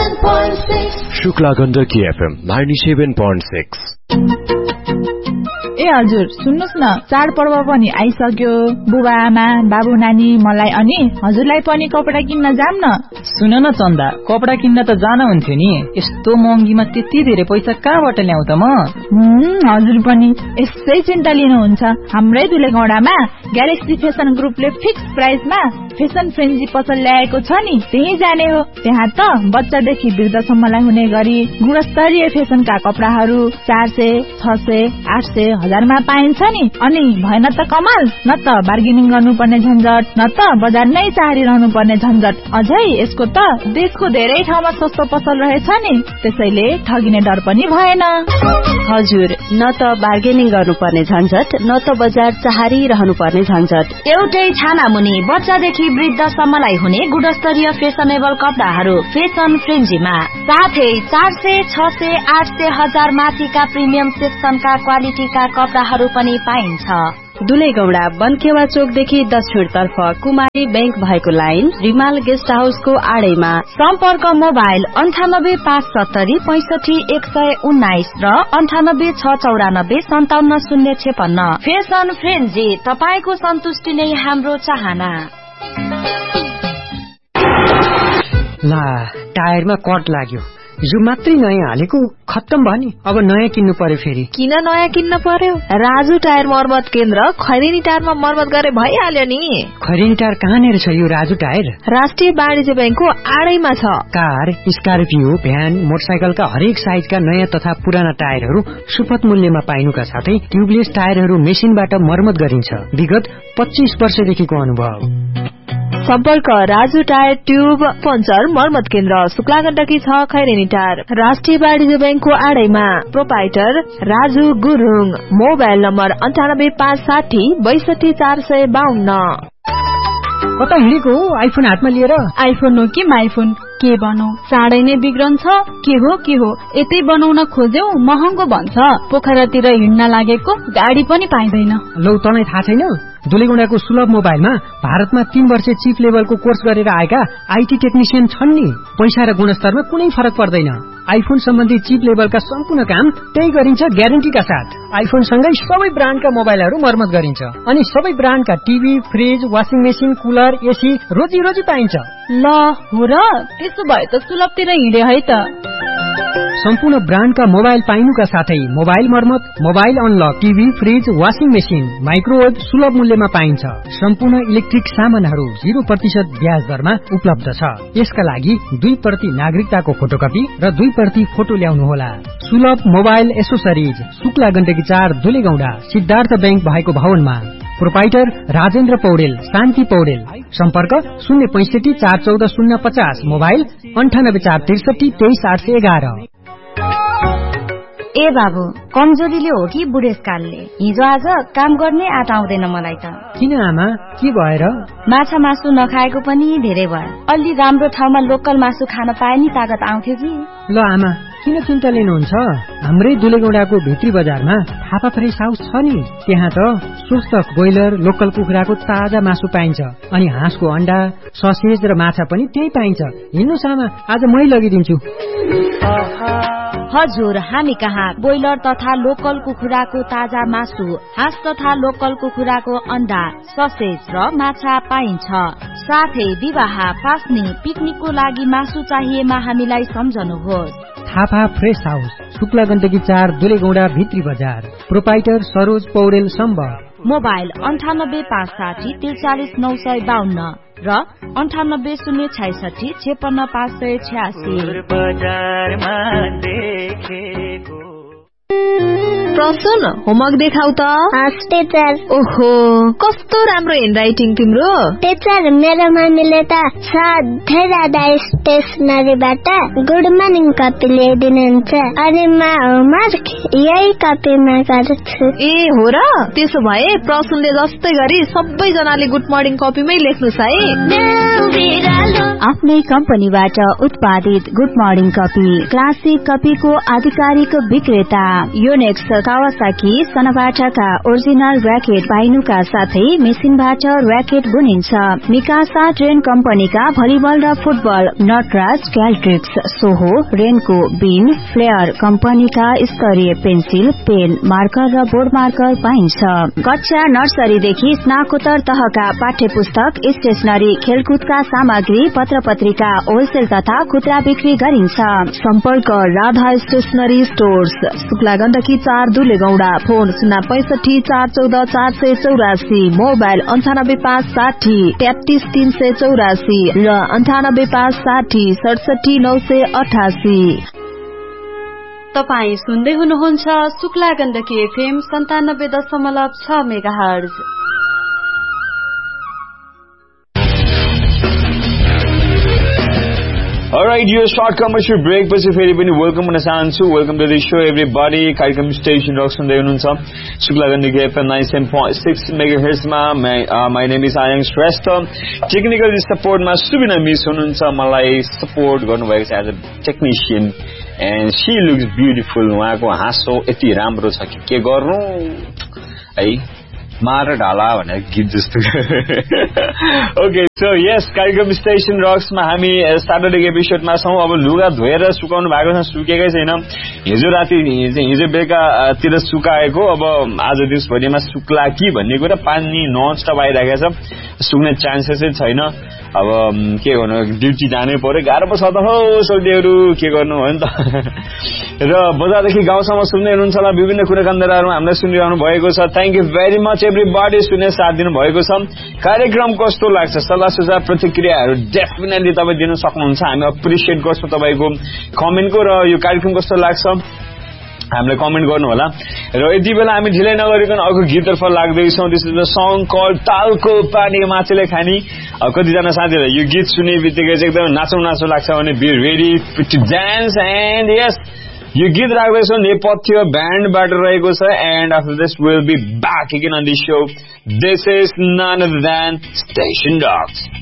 97.6 Shukla Gandaki FM 97.6। ए हजुर सुन्नुस् न, चाडपर्व पनि आइसक्यो। बुबा आमा बाबु नानी मलाई अनि हजुरलाई पनि कपडा किन्न जाम न। सुन न चन्दा, कपडा किन्न त जान हुन्थ्यो नि, यस्तो महँगीमा त्यति धेरै पैसा कहाँबाट ल्याउ त म? हजुर पनि यसै चिन्ता लिनुहुन्छ। हाम्रै दुलेगौडामा ग्यालेक्सी फेसन ग्रुपले फिक्स प्राइसमा फेसन फ्रेन्जी पसल ल्याएको छ नि, त्यही जाने हो। त्यहाँ त बच्चादेखि वृद्धसम्मलाई हुने गरी गुणस्तरीय फेसनका कपडाहरू 400, 600, 800, 1000 मा पाइन्छ नि। अनि भएन त कमाल, न त बार्गेनिङ गर्नुपर्ने झन्झट, न त बजार नै चाहरिरहनु पर्ने झन्झट। अझै यसको त देशको धेरै ठाउँमा सस्तो पसल रहेछ नि, त्यसैले ठगिने डर पनि भएन। हजुर, न त बार्गेनिङ गर्नुपर्ने झन्झट, न त बजार चाहरिरहनु पर्ने झन्झट। एउटै छाना मुनि बच्चादेखि वृद्धसम्मलाई हुने गुणस्तरीय फेसनेबल कपडाहरू फेसन फ्रेन्जीमा, साथै 400, 600, 800, 1000 माथिका प्रिमियम सेक्सनका क्वालिटीका कपडाहरू पनि पाइन्छ। दुलेगौडा बनकेवा चोकदेखि दक्षिण तर्फ कुमारी बैंक भएको लाइन रिमाल गेस्ट हाउसको आडैमा। सम्पर्क मोबाइल 9857 65 119 र 9864957056। फेसन फ्रेन्जी, तपाईको सन्तुष्टि नै हाम्रो चाहना। ला, टायरमा कट लाग्यो। यो मात्रै नयाँ हालेको, खत्तम भयो नि। अब नयाँ किन्नु पर्यो फेरि। किन नयाँ किन्न पर्यो? राजु टायर मर्मत केन्द्र खैरेनी टायरमा मर्मत गरे भइहाल्यो नि। खैरेनी टायर कहाँनिर छ यो राजु टायर? राष्ट्रिय वाणिज्य बैंकको आडैमा छ। कार, स्कर्पियो, भ्यान, मोटरसाइकलका हरेक साइजका नयाँ तथा पुराना टायरहरू सुपथ मूल्यमा पाइनुका साथै ट्युबलेस टायरहरू मेसिनबाट मर्मत गरिन्छ। विगत 25 वर्षदेखिको अनुभव। सम्पर्क राजु टायर ट्युब पञ्चर मर्मत केन्द्र शुक्ला गण्डकी 6 खैरेनी टायर, राष्ट्रिय वाणिज्य बैंकको आडैमा। Proprietor Raju Gurung. Mobile number 98560 62452। कता हिँडेको हो आइफोन हातमा लिएर? आइफोन हो कि माइफोन, के बनौ? चाँडै नै बिग्रन्छ। के हो यतै बनाउन खोज्यौ महँगो भन्छ। पोखरातिर हिँड्न लागेको गाडी पनि पाइँदैन। लौ, तँलाई थाहा छैन? दुलेगौडाको सुलभ मोबाइलमा भारतमा 3 वर्ष चिफ लेभलको कोर्स गरेर आएका आईटी टेक्निशियन छन् नि। पैसा र गुणस्तरमा कुनै फरक पर्दैन। आइफोन सम्बन्धी चिप लेभलका सम्पूर्ण काम त्यही गरिन्छ ग्यारेन्टीका साथ। आइफोन सँगै सबै ब्रान्डका मोबाइलहरू मर्मत गरिन्छ। अनि सबै ब्रान्डका TV, fridge, washing machine, cooler, AC रोजी पाइन्छ। ल हो र, त्यसो भए त सुलभतिर हिँडे है त। सम्पूर्ण ब्रान्डका मोबाइल पाइनुका साथै मोबाइल मर्मत, mobile unlock, TV, fridge, washing machine, microwave सुलभ मूल्यमा पाइन्छ। सम्पूर्ण इलेक्ट्रिक सामानहरू 0% ब्याज दरमा उपलब्ध छ। यसका लागि 2% नागरिकताको फोटोकपी र 2% फोटो ल्याउनुहोला। सुलभ mobile accessories, Shukla Gandaki 4 दुलेगौडा, Siddhartha bank भएको भवनमा। प्रोपाइटर राजेन्द्र पौडेल, शान्ति पौडेल। सम्पर्क 065 414 050, मोबाइल 98463 23811। ए बाबु, कमजोरीले हो कि बुढेसकालले? हिजो आज काम गर्ने आँट आउँदैन मलाई त। किन आमा, के भएर? माछा मासु नखाएको पनि धेरै भयो। अलि राम्रो ठाउँमा लोकल मासु खान पाए नि तागत आउँथ्यो कि। ल आमा, किन चिन्ता लिनुहुन्छ? हाम्रै दुलेगौडाको भित्री बजारमा थापा फ्रेस हाउस छ नि। त्यहाँ त स्वस्थ ब्रोइलर, लोकल कुखुराको ताजा मासु पाइन्छ। अनि हाँसको अण्डा, ससेज र माछा पनि त्यही पाइन्छ। हिँड्नुस् आमा, आज मै लगिदिन्छु। हजुर, हामी कहाँ ब्रोइलर तथा लोकल कुखुराको ताजा मासु, हाँस तथा लोकल कुखुराको अण्डा, ससेज र माछा पाइन्छ। साथै विवाह, पास्नी, पिकनिकको लागि मासु चाहिएमा हामीलाई सम्झनुहोस्। थापा फ्रेस हाउस, शुक्ला गण्डकी 4 दुलेगौडा भित्री बजार। प्रोपाइटर सरोज पौडेल सम्बर। मोबाइल 98560 43952 र 98066 56586। प्रसन्न, होमवर्क देखाउ त। टीचर। ओहो, कस्तो राम्रो ह्यान्डराइटिङ तिम्रो। टीचर, मेरो मम्मीले त सधैँ राधा स्टेसनरीबाट गुड मर्निङ कपी ल्याइदिनुहुन्छ। अनि म होमवर्क यही कपीमा गर्छु। ए हो र, त्यसो भए प्रसन्नले जस्तै गरी सबैजनाले गुड मर्निङ कपीमै लेख्नुस् है। आफ्नै कम्पनीबाट उत्पादित गुड मर्निङ कपी, क्लासिक कपीको आधिकारिक विक्रेता। योनेक्स कावासाकी सनाबाटाका ओरिजिनल र्याकेट पाइनुका साथै मेसिनबाट र्याकेट बुनिन्छ। मिकासा ट्रेन कम्पनीका भलिबल र फुटबल, नटराज, क्याल्ट्रिक्स, सोहो, रेनको, बिन, फ्लेयर कम्पनीका स्तरीय पेन्सिल, पेन, मार्कर र बोर्ड मार्कर पाइन्छ। कक्षा नर्सरीदेखि स्नाकोत्तर तहका पाठ्य पुस्तक, स्टेशनरी, खेलकुदका सामग्री, पत्र पत्रिका होलसेल तथा खुद्रा बिक्री गरिन्छ। सम्पर्क Radha stationery stores, Shukla Gandaki 4 दुलेगौडा। Phone 065 414 484, mobile 98560 33384 र 98560 67 988। तपाई सुन्दै हुनुहुन्छ Shukla Gandaki FM 97.6 megahertz. Alright, यो short commercial break पछि फेरि पनि वेलकम गर्न चाहन्छु। Welcome to the show everybody. कार्यक्रम स्टेशन रक सुन्दै हुनुहुन्छ शुक्ला गण्डकी FM 97.6 मेगाहर्ज मा। My name is आयङ Shrestha. Technical सपोर्टमा सुबिना मिस हुनुहुन्छ, मलाई सपोर्ट गर्नुभएको छ as a technician. And she looks beautiful. उहाँको हाँसो यति राम्रो छ कि के गर्नु है, मार ढाला भनेर गीत जस्तो। ओके, सो यस, कार्यक्रम स्टेशन रक्समा हामी सैटरडे एपिसोडमा छौं। अब लुगा धोएर सुकाउनु भएको छ, सुकेकै छैन। हिजो बेलुकातिर सुकाएको, अब आज दिउँसभरिमा सुक्ला कि भन्ने कुरा, पानी ननस्टप आइरहेको छ, सुक्ने चान्सेसै छैन। अब के गर्नु, ड्युटी जानै पर्यो, गाह्रो पो छ त हो सोल्टीहरू, के गर्नु हो नि त। र बजारदेखि गाउँसम्म सुन्दै हुनुहुन्छ होला, विभिन्न कुराकान्दराहरू हामीलाई सुनिरहनु भएको छ। Thank you very much everybody, सुने साथ दिनु भएको छ। कार्यक्रम कस्तो लाग्छ, सल्लाह सुझाव प्रतिक्रियाहरू डेफिनेटली तपाईँ दिन सक्नुहुन्छ। हामी एप्रिसिएट गर्छौँ तपाईँको कमेन्टको, र यो कार्यक्रम कस्तो लाग्छ हामीलाई कमेन्ट गर्नु होला। र यति बेला हामी ढिलै नगरिकन अर्को गीततर्फ लाग्दैछौँ। This is the song called तालको पानी माछेले खानी। कतिजना साथीहरूलाई यो गीत सुने बित्तिकै चाहिँ एकदम नाचौँ नाचौँ लाग्छ भने be ready to dance. And यस, यो गीत राख्दैछौँ नेपथ्य ब्यान्डबाट रहेको छ। And after this will be back again on this show. This is non other than station रक्स।